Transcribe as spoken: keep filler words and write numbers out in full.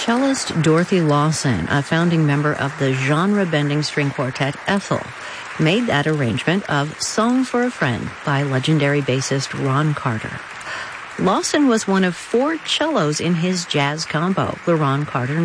Cellist Dorothy Lawson, a founding member of the genre-bending string quartet Ethel, made that arrangement of Song for a Friend by legendary bassist Ron Carter. Lawson was one of four cellos in his jazz combo, the Ron Carter